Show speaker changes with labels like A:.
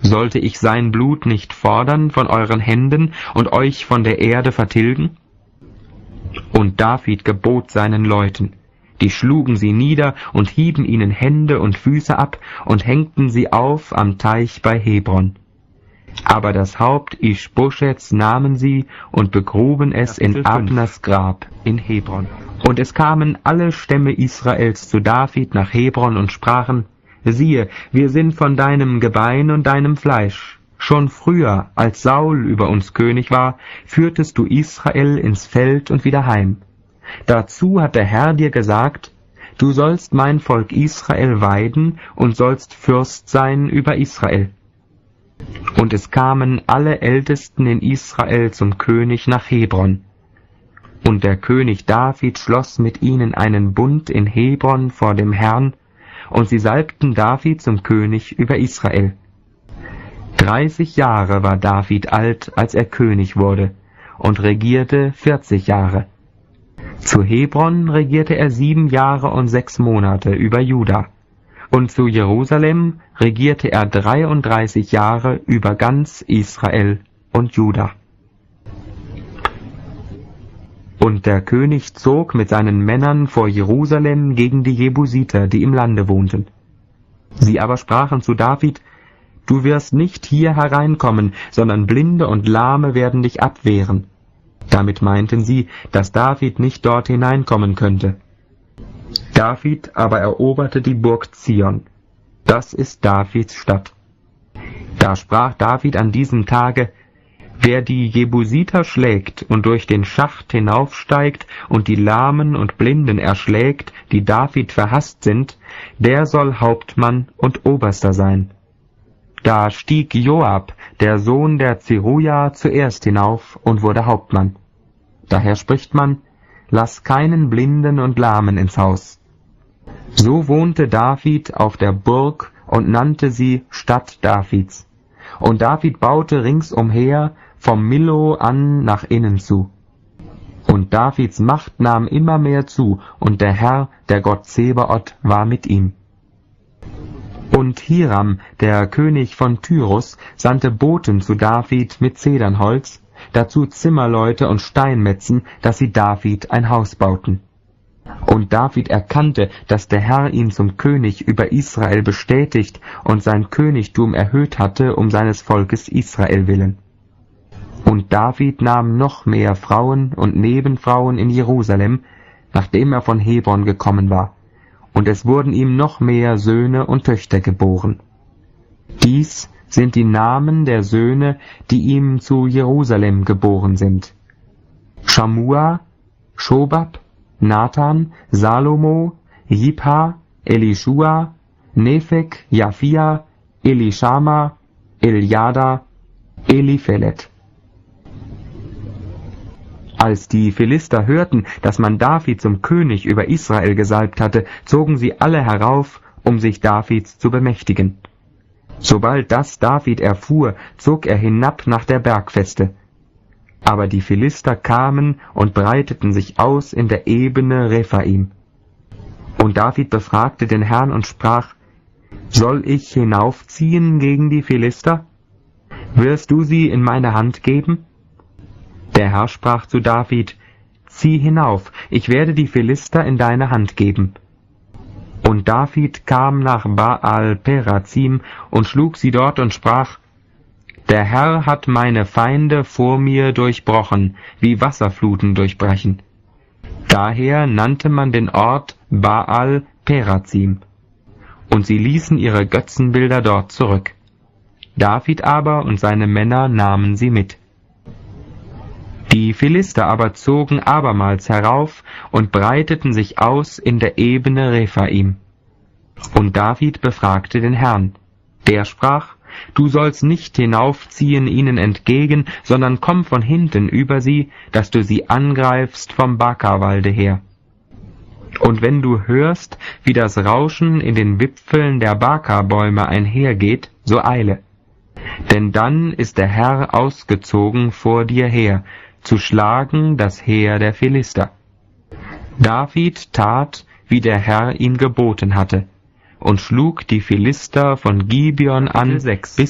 A: Sollte ich sein Blut nicht fordern von euren Händen und euch von der Erde vertilgen? Und David gebot seinen Leuten. Die schlugen sie nieder und hieben ihnen Hände und Füße ab und hängten sie auf am Teich bei Hebron. Aber das Haupt Ischboscheths nahmen sie und begruben es in Abners Grab in Hebron. Und es kamen alle Stämme Israels zu David nach Hebron und sprachen: Siehe, wir sind von deinem Gebein und deinem Fleisch. Schon früher, als Saul über uns König war, führtest du Israel ins Feld und wieder heim. Dazu hat der Herr dir gesagt: Du sollst mein Volk Israel weiden und sollst Fürst sein über Israel. Und es kamen alle Ältesten in Israel zum König nach Hebron. Und der König David schloss mit ihnen einen Bund in Hebron vor dem Herrn, und sie salbten David zum König über Israel. 30 Jahre war David alt, als er König wurde, und regierte 40 Jahre. Zu Hebron regierte er 7 Jahre und 6 Monate über Juda, und zu Jerusalem regierte er 33 Jahre über ganz Israel und Juda. Und der König zog mit seinen Männern vor Jerusalem gegen die Jebusiter, die im Lande wohnten. Sie aber sprachen zu David: Du wirst nicht hier hereinkommen, sondern Blinde und Lahme werden dich abwehren. Damit meinten sie, dass David nicht dort hineinkommen könnte. David aber eroberte die Burg Zion. Das ist Davids Stadt. Da sprach David an diesem Tage: Wer die Jebusiter schlägt und durch den Schacht hinaufsteigt und die Lahmen und Blinden erschlägt, die David verhasst sind, der soll Hauptmann und Oberster sein. Da stieg Joab, der Sohn der Zeruja, zuerst hinauf und wurde Hauptmann. Daher spricht man: Lass keinen Blinden und Lahmen ins Haus. So wohnte David auf der Burg und nannte sie Stadt Davids. Und David baute ringsumher vom Millo an nach innen zu. Und Davids Macht nahm immer mehr zu, und der Herr, der Gott Zebaoth, war mit ihm. Und Hiram, der König von Tyrus, sandte Boten zu David mit Zedernholz, dazu Zimmerleute und Steinmetzen, dass sie David ein Haus bauten. Und David erkannte, dass der Herr ihn zum König über Israel bestätigt und sein Königtum erhöht hatte um seines Volkes Israel willen. Und David nahm noch mehr Frauen und Nebenfrauen in Jerusalem, nachdem er von Hebron gekommen war, und es wurden ihm noch mehr Söhne und Töchter geboren. Dies sind die Namen der Söhne, die ihm zu Jerusalem geboren sind: Schamua, Schobab, Nathan, Salomo, Jibha, Elischua, Nephek, Japhia, Elishama, Eljada, Eliphelet. Als die Philister hörten, dass man David zum König über Israel gesalbt hatte, zogen sie alle herauf, um sich Davids zu bemächtigen. Sobald das David erfuhr, zog er hinab nach der Bergfeste. Aber die Philister kamen und breiteten sich aus in der Ebene Rephaim. Und David befragte den Herrn und sprach: Soll ich hinaufziehen gegen die Philister? Wirst du sie in meine Hand geben? Der Herr sprach zu David: Zieh hinauf, ich werde die Philister in deine Hand geben. Und David kam nach Baal-Perazim und schlug sie dort und sprach: Der Herr hat meine Feinde vor mir durchbrochen, wie Wasserfluten durchbrechen. Daher nannte man den Ort Baal-Perazim. Und sie ließen ihre Götzenbilder dort zurück. David aber und seine Männer nahmen sie mit. Die Philister aber zogen abermals herauf und breiteten sich aus in der Ebene Rephaim. Und David befragte den Herrn. Der sprach: Du sollst nicht hinaufziehen ihnen entgegen, sondern komm von hinten über sie, dass du sie angreifst vom Bakarwalde her. Und wenn du hörst, wie das Rauschen in den Wipfeln der Bakarbäume einhergeht, so eile. Denn dann ist der Herr ausgezogen vor dir her, zu schlagen das Heer der Philister. David tat, wie der Herr ihm geboten hatte, und schlug die Philister von Gibeon an bis